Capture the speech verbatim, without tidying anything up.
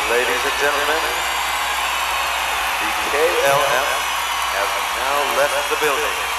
Ladies and gentlemen, the K L M has now left the building.